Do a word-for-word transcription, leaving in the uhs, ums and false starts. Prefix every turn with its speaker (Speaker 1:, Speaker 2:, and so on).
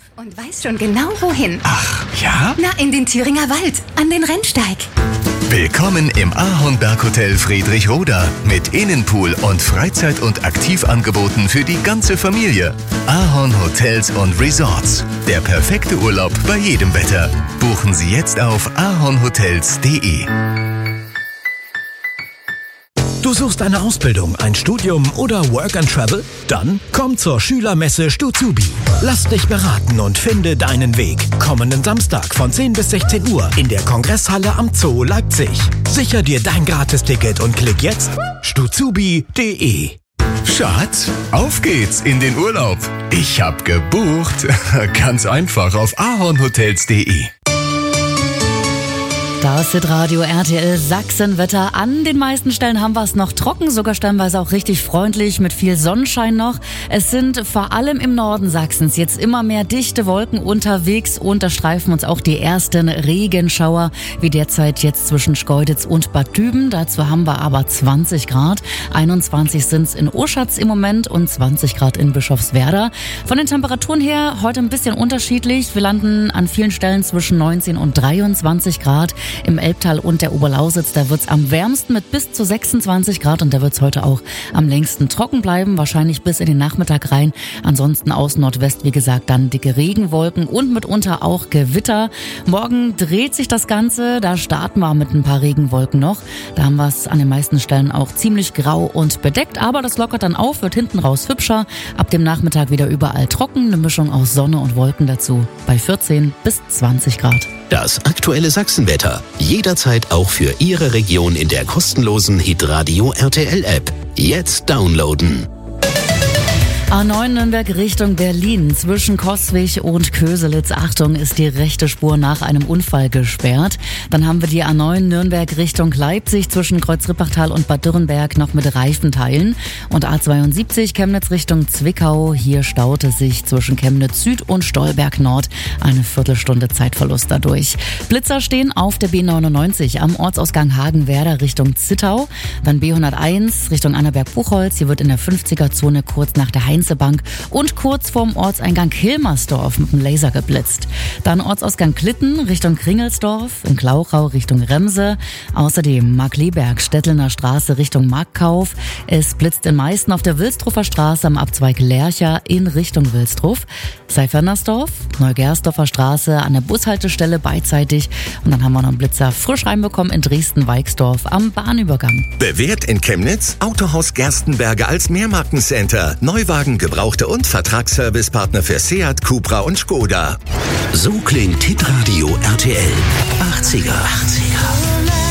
Speaker 1: Und weiß schon genau wohin.
Speaker 2: Ach, ja?
Speaker 1: Na, in den Thüringer Wald, an den Rennsteig.
Speaker 2: Willkommen im Ahornberg-Hotel Friedrichroda mit Innenpool und Freizeit- und Aktivangeboten für die ganze Familie. Ahorn Hotels und Resorts. Der perfekte Urlaub bei jedem Wetter. Buchen Sie jetzt auf ahornhotels punkt de.
Speaker 3: Du suchst eine Ausbildung, ein Studium oder Work and Travel? Dann komm zur Schülermesse Stuzubi. Lass dich beraten und finde deinen Weg. Kommenden Samstag von zehn bis sechzehn Uhr in der Kongresshalle am Zoo Leipzig. Sicher dir dein Gratisticket und klick jetzt stuzubi punkt de.
Speaker 2: Schatz, auf geht's in den Urlaub. Ich hab gebucht. Ganz einfach auf ahornhotels punkt de.
Speaker 4: Das ist Radio R T L Sachsenwetter. An den meisten Stellen haben wir es noch trocken, sogar stellenweise auch richtig freundlich mit viel Sonnenschein noch. Es sind vor allem im Norden Sachsens jetzt immer mehr dichte Wolken unterwegs und da streifen uns auch die ersten Regenschauer, wie derzeit jetzt zwischen Schkeuditz und Bad Düben. Dazu haben wir aber zwanzig Grad. einundzwanzig sind es in Oschatz im Moment und zwanzig Grad in Bischofswerda. Von den Temperaturen her heute ein bisschen unterschiedlich. Wir landen an vielen Stellen zwischen neunzehn und dreiundzwanzig Grad. Im Elbtal und der Oberlausitz, da wird's am wärmsten mit bis zu sechsundzwanzig Grad und da wird's heute auch am längsten trocken bleiben, wahrscheinlich bis in den Nachmittag rein. Ansonsten aus Nordwest, wie gesagt, dann dicke Regenwolken und mitunter auch Gewitter. Morgen dreht sich das Ganze, da starten wir mit ein paar Regenwolken noch. Da haben wir es an den meisten Stellen auch ziemlich grau und bedeckt, aber das lockert dann auf, wird hinten raus hübscher. Ab dem Nachmittag wieder überall trocken, eine Mischung aus Sonne und Wolken dazu bei vierzehn bis zwanzig Grad.
Speaker 5: Das aktuelle Sachsenwetter. Jederzeit auch für Ihre Region in der kostenlosen Hitradio R T L App. Jetzt downloaden.
Speaker 4: A neun Nürnberg Richtung Berlin. Zwischen Coswig und Köselitz, Achtung, ist die rechte Spur nach einem Unfall gesperrt. Dann haben wir die A neun Nürnberg Richtung Leipzig zwischen Kreuz-Rippachtal und Bad Dürrenberg noch mit Reifenteilen. Und A zweiundsiebzig Chemnitz Richtung Zwickau. Hier staute sich zwischen Chemnitz Süd und Stolberg Nord eine Viertelstunde Zeitverlust dadurch. Blitzer stehen auf der B neunundneunzig am Ortsausgang Hagenwerder Richtung Zittau. Dann B hunderteins Richtung Annaberg-Buchholz. Hier wird in der fünfziger-Zone kurz nach der Heinz Bank und kurz vorm Ortseingang Hilmersdorf mit dem Laser geblitzt. Dann Ortsausgang Klitten Richtung Kringelsdorf, in Klauchau Richtung Remse. Außerdem Markleberg, Stettelner Straße Richtung Markkauf. Es blitzt in Meißen auf der Wilstruffer Straße am Abzweig Lercha in Richtung Wilstruf. Seifernersdorf, Neugersdorfer Straße an der Bushaltestelle beidseitig. Und dann haben wir noch einen Blitzer frisch reinbekommen in Dresden-Weixdorf am Bahnübergang.
Speaker 6: Bewährt in Chemnitz Autohaus Gerstenberger als Mehrmarkencenter. Neuwagen, Gebrauchte und Vertragsservicepartner für Seat, Cupra und Skoda.
Speaker 5: So klingt Hitradio R T L achtziger. achtziger.